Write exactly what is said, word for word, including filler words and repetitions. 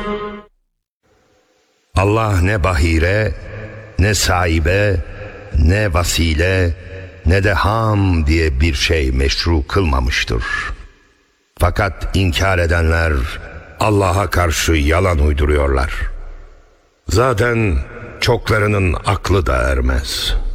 Allah ne bahire, ne sahibe, ne vasile, ne de ham diye bir şey meşru kılmamıştır. Fakat inkar edenler Allah'a karşı yalan uyduruyorlar. Zaten çoklarının aklı da ermez.